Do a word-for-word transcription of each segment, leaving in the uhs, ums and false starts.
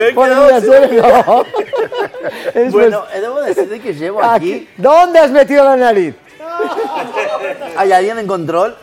Podría ser, no. Bueno, debo decirte que llevo aquí... aquí. ¿Dónde has metido la nariz? ¿Hay alguien en control?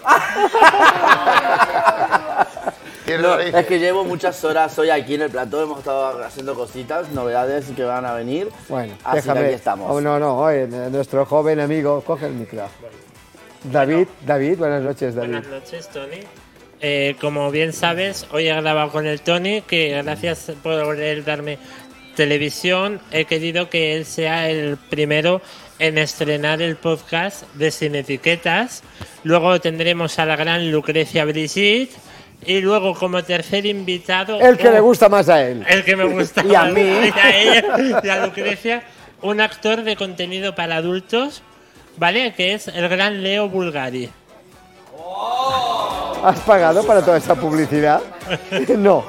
No, es que llevo muchas horas hoy aquí en el plató, hemos estado haciendo cositas, novedades que van a venir. Bueno, así déjame. que aquí estamos. Oh, no, no, oye, nuestro joven amigo, coge el micro. David, bueno, David, buenas noches, David. Buenas noches, Tony. Eh, como bien sabes, hoy he grabado con el Tony, que gracias por él darme televisión, he querido que él sea el primero en estrenar el podcast de Sin Etiquetas. Luego tendremos a la gran Lucrecia Brigitte. Y luego, como tercer invitado... El que oh, le gusta más a él. El que me gusta y a más mí. Y a ella, y a Lucrecia. Un actor de contenido para adultos, ¿vale? Que es el gran Leo Bulgari. ¿Has pagado para toda esa publicidad? No.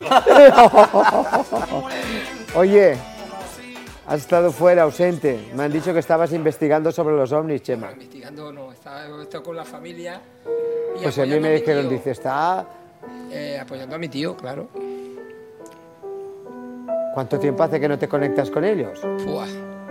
Oye, has estado fuera, ausente. Me han dicho que estabas investigando sobre los ovnis, Chema. No, investigando no, estaba esto con la familia. Y pues a mí me dijeron, dice, está... Eh, apoyando a mi tío, claro. ¿Cuánto tiempo hace que no te conectas con ellos? Fua.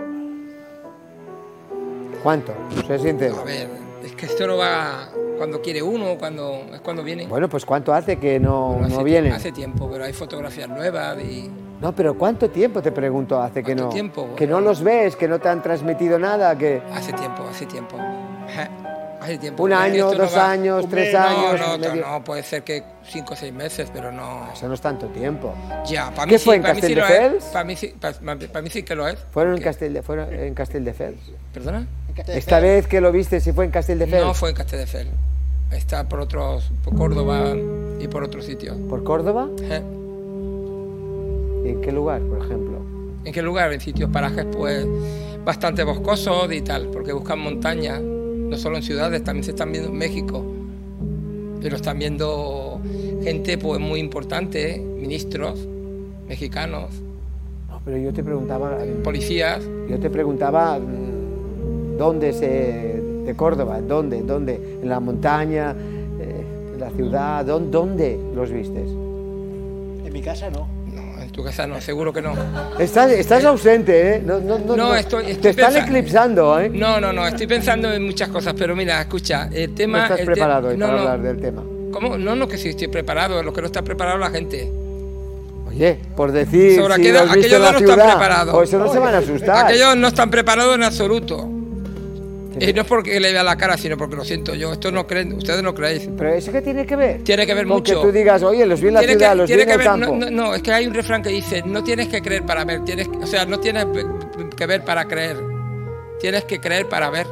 ¿Cuánto? Sé sincero. A ver, es que esto no va cuando quiere uno, cuando es cuando viene. Bueno, pues ¿cuánto hace que no, bueno, no hace, vienen? Hace tiempo, pero hay fotografías nuevas y... No, pero ¿cuánto tiempo, te pregunto, hace que no? tiempo? Bueno, que no los ves, que no te han transmitido nada, que... Hace tiempo, hace tiempo. Hace tiempo. Un año, Esto dos no va... años, tres no, años... No, medio... no, puede ser que cinco o seis meses, pero no... Eso no es tanto tiempo. Ya, para mí ¿Qué sí, fue en para mí sí lo Castelldefels? es. Para mí, sí, para, para mí sí que lo es. ¿Fueron en, porque... Castel, ¿Fueron en Castelldefels? ¿Perdona? Esta vez que lo viste, ¿sí fue en Castelldefels? No fue en Castelldefels. Está por otros, por Córdoba y por otros sitios. ¿Por Córdoba? ¿Eh? ¿Y en qué lugar, por ejemplo? ¿En qué lugar? En sitios, parajes, pues, bastante boscosos y tal, porque buscan montañas, no solo en ciudades, también se están viendo en México. Y lo están viendo gente, pues, muy importante, ministros mexicanos. No, pero yo te preguntaba... Policías. Yo te preguntaba dónde se... de Córdoba, ¿dónde? ¿Dónde? ¿En la montaña? Eh, ¿En la ciudad? ¿Dónde, ¿Dónde los vistes? En mi casa no. No, en tu casa no, seguro que no. Estás, estás ausente, ¿eh? No, no, no, No, no. estoy, estoy Te están pensa... eclipsando, ¿eh? No, no, no, estoy pensando en muchas cosas, pero mira, escucha, el tema... No estás el preparado te... no, para no. hablar del tema. ¿Cómo? No, no, que sí estoy preparado, lo que no está preparado la gente. Oye, por decir, Sobre si aquello, los viste aquellos en la no ciudad, están preparados. o eso no se van a asustar. Aquellos no están preparados en absoluto. Y no es porque le vea la cara, sino porque lo siento yo. Esto no creen, ustedes no creéis. Pero ¿eso qué tiene que ver? Tiene que ver Con mucho. que tú digas, oye, los vi en la Tiene ciudad, que, los vi tiene en que el ver, campo. no, no, no, es que hay un refrán que dice, no tienes que creer para ver, tienes, o sea, no tienes que ver para creer. Tienes que creer para ver.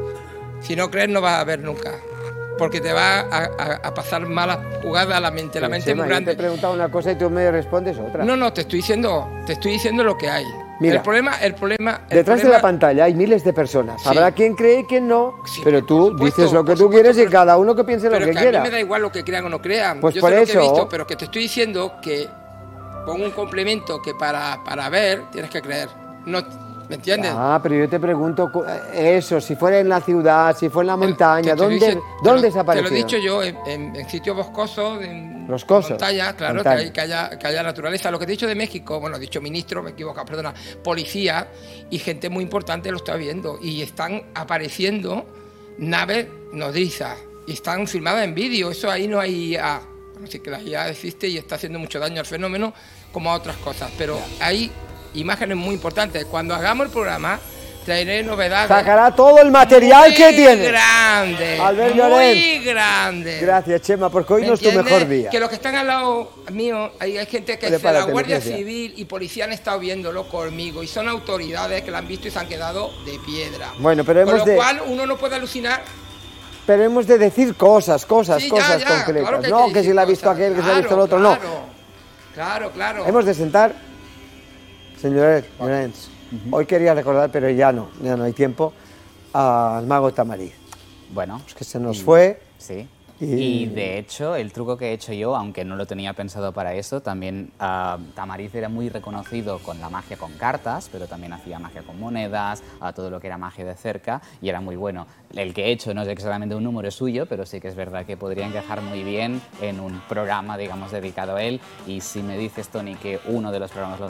Si no crees, no vas a ver nunca. Porque te va a, a, a pasar malas jugadas a la mente. La mente es muy grande. Yo te he preguntado una cosa y tú me respondes otra. No, no, te estoy diciendo, te estoy diciendo lo que hay. Mira, el problema, el problema. El detrás problema... de la pantalla hay miles de personas. Sí. Habrá quien cree y quien no. Sí, pero tú supuesto, dices lo que tú supuesto, quieres y pero, cada uno que piense lo pero que, que quiera. a mí me da igual lo que crean o no crean. Pues Yo por sé lo eso. que he visto, pero que te estoy diciendo que pongo un complemento que para, para ver tienes que creer. No, ¿me entiendes? Ah, pero yo te pregunto eso, si fuera en la ciudad, si fue en la montaña, Te- te ¿dónde, dice- ¿dónde te lo, desapareció? Te lo he dicho yo, en, en, en sitios boscosos, en Boscosos, montañas, claro, montaña. Que, hay, que, haya, que haya naturaleza. Lo que te he dicho de México, bueno, he dicho ministro, me he equivocado, perdona, policía y gente muy importante lo está viendo. Y están apareciendo naves nodrizas y están filmadas en vídeo. Eso ahí no hay I A. Así que la I A existe y está haciendo mucho daño al fenómeno como a otras cosas. Pero hay imágenes muy importantes. Cuando hagamos el programa, traeré novedades. Sacará todo el material muy que tiene. grande, Albert muy Llorens. grande. Gracias, Chema, porque hoy ¿Me no es tu entiendes? mejor día. Que los que están al lado mío, hay, hay gente que Oye, es de la párate, Guardia Lucrecia. Civil y policía han estado viéndolo conmigo y son autoridades que lo han visto y se han quedado de piedra. Bueno, pero Con hemos lo de- cual uno no puede alucinar. Pero hemos de decir cosas, cosas, Sí, ya, cosas ya, concretas. claro que hay no, que que si decir la ha visto cosas. aquel, que si Claro, la ha visto el otro, claro. no. Claro, claro. Hemos de sentar, señor Llorens, uh-huh. Hoy quería recordar, pero ya no, ya no hay tiempo, al mago Tamariz. Bueno. Pues que se nos y, fue. Sí. Y... y de hecho, el truco que he hecho yo, aunque no lo tenía pensado para eso, también uh, Tamariz era muy reconocido con la magia con cartas, pero también hacía magia con monedas, a todo lo que era magia de cerca, y era muy bueno. El que he hecho no es exactamente un número suyo, pero sí que es verdad que podría encajar muy bien en un programa, digamos, dedicado a él. Y si me dices, Tony, que uno de los programas lo